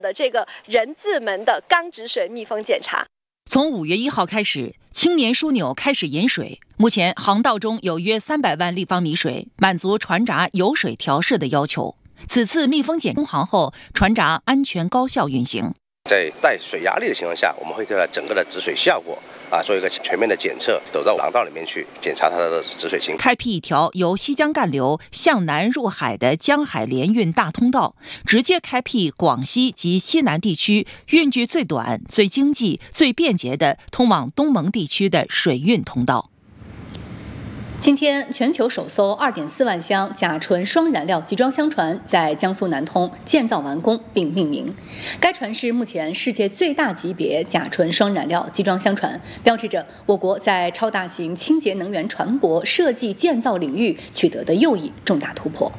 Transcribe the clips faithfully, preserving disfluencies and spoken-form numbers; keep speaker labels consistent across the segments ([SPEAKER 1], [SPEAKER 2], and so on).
[SPEAKER 1] 的这个人字门的钢直水密封检查。
[SPEAKER 2] 从五月一号开始，青年枢纽开始引水。目前航道中有约三百万立方米水，满足船闸有水调试的要求。此次密封检通航后，船闸安全高效运行。
[SPEAKER 3] 在带水压力的情况下，我们会对它整个的止水效果啊做一个全面的检测，走到廊道里面去检查它的止水情况。
[SPEAKER 2] 开辟一条由西江干流向南入海的江海联运大通道，直接开辟广西及西南地区运距最短、最经济、最便捷的通往东盟地区的水运通道。
[SPEAKER 4] 今天，全球首艘 二点四万箱甲醇双燃料集装箱船在江苏南通建造完工并命名。该船是目前世界最大级别甲醇双燃料集装箱船，标志着我国在超大型清洁能源船舶设计建造领域取得的又一重大突破。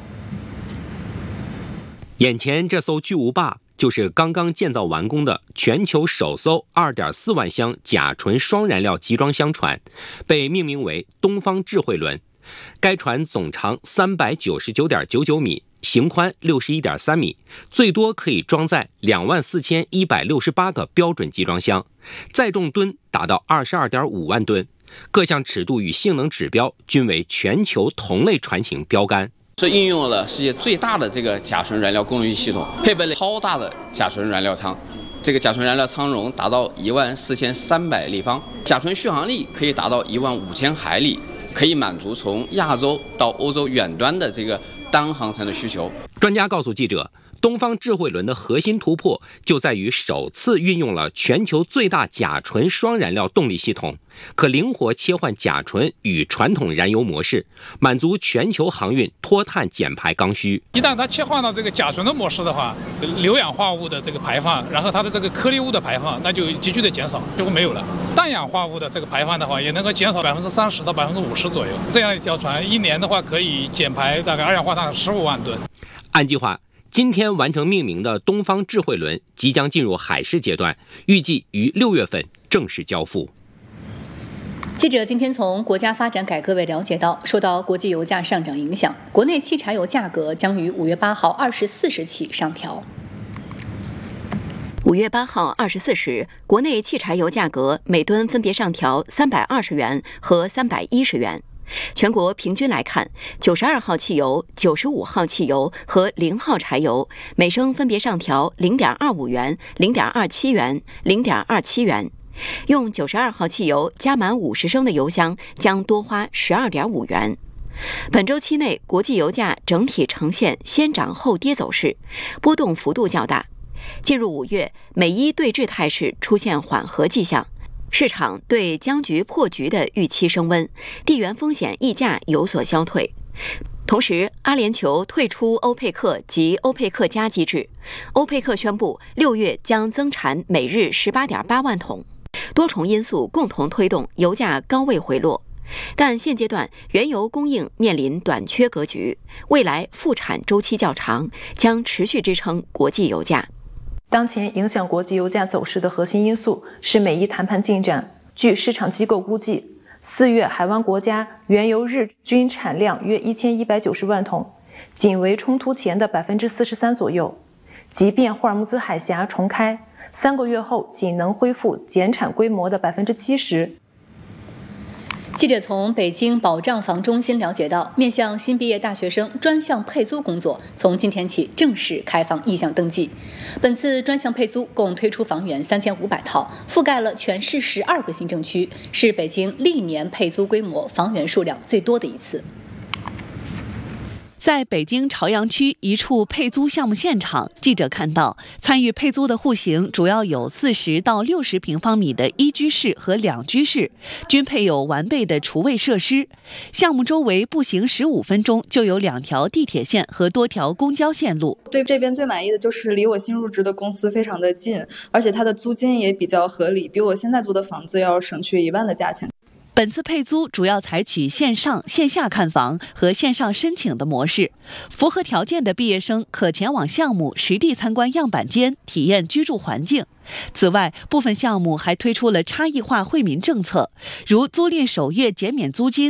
[SPEAKER 5] 眼前这艘巨无霸就是刚刚建造完工的全球首艘 二点四万箱甲醇双燃料集装箱船，被命名为东方智慧轮。该船总长 三百九十九点九九米，型宽 六十一点三米，最多可以装载 两万四千一百六十八个标准集装箱，载重吨达到 二十二点五万吨，各项尺度与性能指标均为全球同类船型标杆。
[SPEAKER 6] 是应用了世界最大的这个甲醇燃料功率系统，配备了超大的甲醇燃料舱，这个甲醇燃料舱容达到一万四千三百立方，甲醇续航力可以达到一万五千海里，可以满足从亚洲到欧洲远端的这个单航程的需求。
[SPEAKER 5] 专家告诉记者，东方智慧轮的核心突破就在于首次运用了全球最大甲醇双燃料动力系统，可灵活切换甲醇与传统燃油模式，满足全球航运脱碳减排刚需。
[SPEAKER 7] 一旦它切换到这个甲醇的模式的话，硫氧化物的这个排放，然后它的这个颗粒物的排放，那就急剧的减少，就会没有了。氮氧化物的这个排放的话，也能够减少百分之三十到百分之五十左右。这样一条船一年的话，可以减排大概二氧化碳十五万吨。
[SPEAKER 5] 按计划，今天完成命名的东方智慧轮即将进入海试阶段，预计于六月份正式交付。
[SPEAKER 4] 记者今天从国家发展改革委了解到，受到国际油价上涨影响，国内汽柴油价格将于五月八号二十四时起上调。
[SPEAKER 8] 五月八号二十四时，国内汽柴油价格每吨分别上调三百二十元和三百一十元。全国平均来看，九十二号汽油、九十五号汽油和零号柴油每升分别上调 零点二五元、零点二七元、零点二七元。用九十二号汽油加满五十升的油箱将多花 十二点五元。本周期内，国际油价整体呈现先涨后跌走势，波动幅度较大。进入五月，美伊对峙态势出现缓和迹象。市场对僵局破局的预期升温，地缘风险溢价有所消退。同时，阿联酋退出欧佩克及欧佩克加机制，欧佩克宣布六月将增产每日 十八点八万桶。多重因素共同推动油价高位回落，但现阶段原油供应面临短缺格局，未来复产周期较长，将持续支撑国际油价。
[SPEAKER 9] 当前影响国际油价走势的核心因素是美伊谈判进展。据市场机构估计，四月海湾国家原油日均产量约一千一百九十万桶，仅为冲突前的 百分之四十三 左右。即便霍尔木兹海峡重开，三个月后仅能恢复减产规模的 百分之七十。
[SPEAKER 4] 记者从北京保障房中心了解到，面向新毕业大学生专项配租工作从今天起正式开放意向登记。本次专项配租共推出房源三千五百套，覆盖了全市十二个行政区，是北京历年配租规模、房源数量最多的一次。
[SPEAKER 10] 在北京朝阳区一处配租项目现场，记者看到参与配租的户型主要有四十到六十平方米的一居室和两居室，均配有完备的厨卫设施。项目周围步行十五分钟就有两条地铁线和多条公交线路。
[SPEAKER 11] 对这边最满意的就是离我新入职的公司非常的近，而且它的租金也比较合理，比我现在租的房子要省去一万的价钱。
[SPEAKER 10] 本次配租主要采取线上线下看房和线上申请的模式，符合条件的毕业生可前往项目实地参观样板间，体验居住环境。此外，部分项目还推出了差异化惠民政策，如租赁首月减免租金